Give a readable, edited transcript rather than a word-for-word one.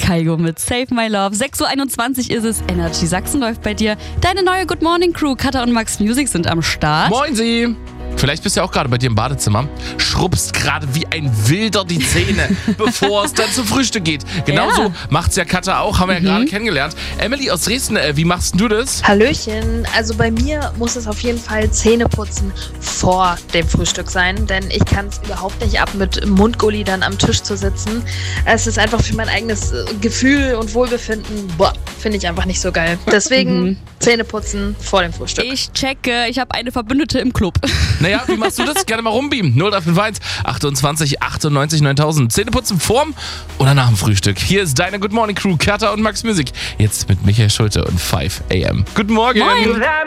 Kygo mit Save My Love. 6:21 Uhr ist es. Energy Sachsen läuft bei dir. Deine neue Good Morning Crew, Katha und Max Music sind am Start. Moin Sie! Vielleicht bist du ja auch gerade bei dir im Badezimmer, schrubbst gerade wie ein Wilder die Zähne, bevor es dann zum Frühstück geht. Genauso macht's ja Katha auch, haben wir ja gerade kennengelernt. Emily aus Dresden, wie machst du das? Hallöchen, also bei mir muss es auf jeden Fall Zähneputzen vor dem Frühstück sein, denn ich kann es überhaupt nicht ab, mit Mundgulli dann am Tisch zu sitzen. Es ist einfach für mein eigenes Gefühl und Wohlbefinden, finde ich einfach nicht so geil. Deswegen Zähneputzen vor dem Frühstück. Ich checke, ich habe eine Verbündete im Club. Naja, wie machst du das? Gerne mal rumbeamen. 0351 28 98 9000. Zähneputzen vorm oder nach dem Frühstück. Hier ist deine Good Morning Crew, Katha und Max Music. Jetzt mit Michael Schulte und 5 AM. Guten Morgen. Moin.